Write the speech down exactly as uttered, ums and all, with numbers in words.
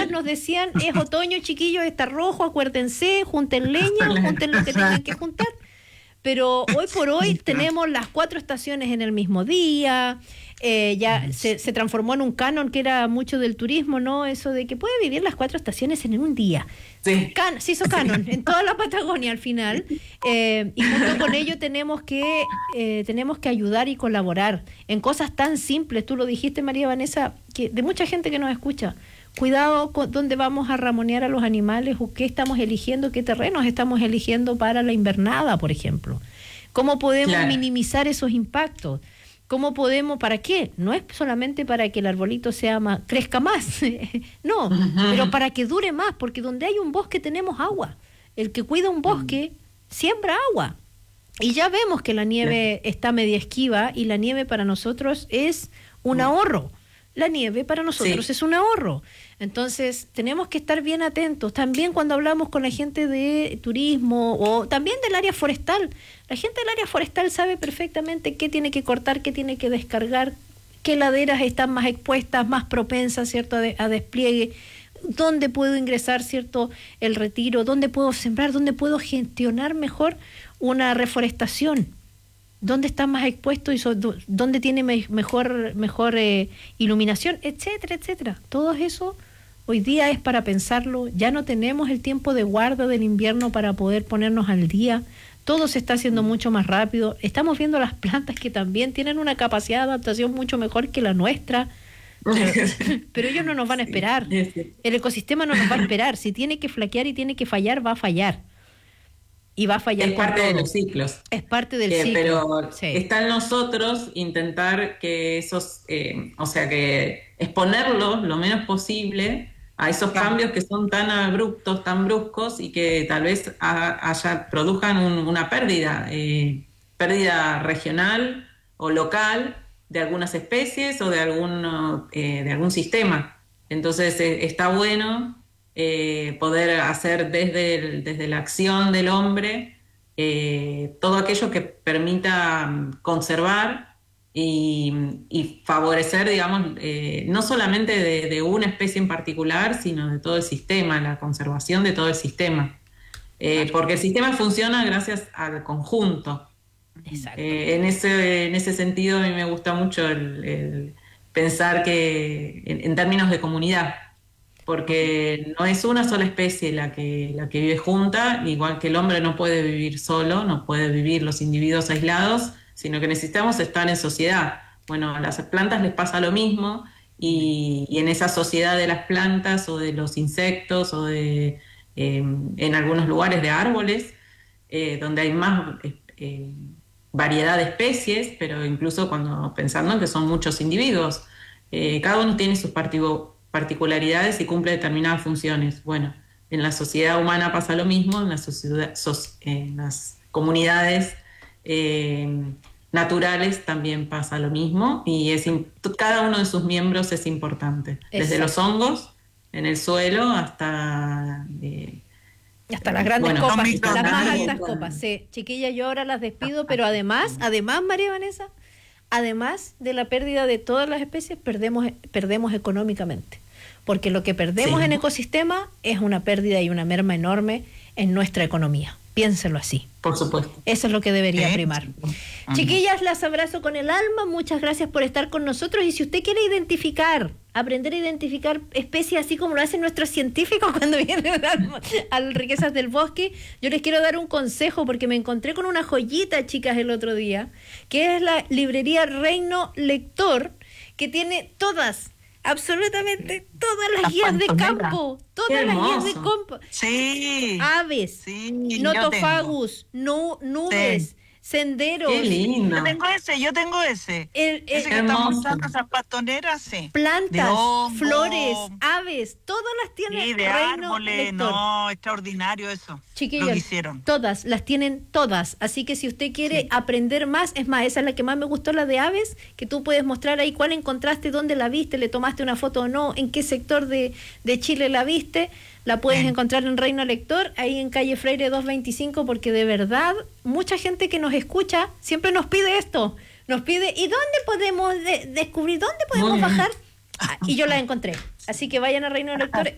abuelas nos decían, es otoño, chiquillos, está rojo, acuérdense, junten leña, junten lo que tengan que juntar. Pero hoy por hoy tenemos las cuatro estaciones en el mismo día, eh, ya se, se transformó en un canon que era mucho del turismo, ¿no? Eso de que puede vivir las cuatro estaciones en un día. Sí. Can, se hizo canon en toda la Patagonia al final, eh, y junto con ello tenemos que, eh, tenemos que ayudar y colaborar en cosas tan simples. Tú lo dijiste, María Vanessa, que de mucha gente que nos escucha. Cuidado con dónde vamos a ramonear a los animales o qué estamos eligiendo, qué terrenos estamos eligiendo para la invernada, por ejemplo. ¿Cómo podemos claro. minimizar esos impactos? ¿Cómo podemos, para qué? No es solamente para que el arbolito sea más, crezca más, no, uh-huh. pero para que dure más, porque donde hay un bosque tenemos agua. El que cuida un bosque uh-huh. siembra agua. Y ya vemos que la nieve uh-huh. está media esquiva y la nieve para nosotros es un uh-huh. ahorro. La nieve para nosotros sí. es un ahorro. Entonces, tenemos que estar bien atentos. También cuando hablamos con la gente de turismo o también del área forestal, la gente del área forestal sabe perfectamente qué tiene que cortar, qué tiene que descargar, qué laderas están más expuestas, más propensas, ¿cierto?, a, de, a despliegue, dónde puedo ingresar, ¿cierto?, el retiro, dónde puedo sembrar, dónde puedo gestionar mejor una reforestación. ¿Dónde está más expuesto y so, dónde tiene me, mejor mejor eh, iluminación, etcétera, etcétera? Todo eso hoy día es para pensarlo. Ya no tenemos el tiempo de guarda del invierno para poder ponernos al día. Todo se está haciendo mucho más rápido. Estamos viendo las plantas que también tienen una capacidad de adaptación mucho mejor que la nuestra. Pero, pero ellos no nos van a esperar. El ecosistema no nos va a esperar. Si tiene que flaquear y tiene que fallar, va a fallar. Y va a fallar. Es parte de los ciclos. Es parte del eh, ciclo. Pero sí. está en nosotros intentar que esos, eh, o sea, que exponerlos lo menos posible a esos claro. cambios que son tan abruptos, tan bruscos y que tal vez ha, haya, produzcan un, una pérdida, eh, pérdida regional o local de algunas especies o de algún, eh, de algún sistema. Entonces eh, está bueno Eh, poder hacer desde, el, desde la acción del hombre eh, todo aquello que permita conservar y, y favorecer, digamos, eh, no solamente de, de una especie en particular, sino de todo el sistema, la conservación de todo el sistema. Eh, porque el sistema funciona gracias al conjunto. Exacto. Eh, en, ese, en ese sentido a mí me gusta mucho el, el pensar que en, en términos de comunidad, porque no es una sola especie la que, la que vive junta, igual que el hombre no puede vivir solo, no puede vivir los individuos aislados, sino que necesitamos estar en sociedad. Bueno, a las plantas les pasa lo mismo, y, y en esa sociedad de las plantas o de los insectos o de, eh, en algunos lugares de árboles, eh, donde hay más eh, variedad de especies, pero incluso cuando pensando que son muchos individuos, eh, cada uno tiene sus particularidades, particularidades y cumple determinadas funciones. Bueno, en la sociedad humana pasa lo mismo, en, la sociedad, so, en las comunidades eh, naturales también pasa lo mismo, y es cada uno de sus miembros es importante. Exacto. Desde los hongos en el suelo hasta... Eh, hasta las grandes bueno, copas, las más altas copas. Sí, chiquilla, yo ahora las despido, pero además, además, María Vanessa, además de la pérdida de todas las especies, perdemos, perdemos económicamente. Porque lo que perdemos sí. en ecosistema es una pérdida y una merma enorme en nuestra economía. Piénselo así. Por supuesto. Eso es lo que debería ¿Eh? primar. Uh-huh. Chiquillas, las abrazo con el alma. Muchas gracias por estar con nosotros. Y si usted quiere identificar, aprender a identificar especies así como lo hacen nuestros científicos cuando vienen a, a las riquezas del bosque, yo les quiero dar un consejo porque me encontré con una joyita, chicas, el otro día, que es la librería Reino Lector, que tiene todas, absolutamente todas las, las guías de campo, todas las guías de campo, sí, aves, sí, notofagus, nu, nubes, sí. senderos. Qué lindo. Yo tengo ese, yo tengo ese. El, el, ese que está mostrando esas pastoneras, sí. Plantas, flores, aves, todas las tiene sí, de Reino árboles, Lector. No, extraordinario eso. Chiquillos, lo que hicieron. Todas, las tienen todas. Así que si usted quiere sí. aprender más, es más, esa es la que más me gustó, la de aves, que tú puedes mostrar ahí cuál encontraste, dónde la viste, le tomaste una foto o no, en qué sector de, de Chile la viste. La puedes Bien. encontrar en Reino Lector, ahí en calle Freire doscientos veinticinco, porque de verdad, mucha gente que nos escucha siempre nos pide esto. Nos pide, ¿y dónde podemos de- descubrir? ¿Dónde podemos bajar? Ah, y yo la encontré. Así que vayan a Reino Lector.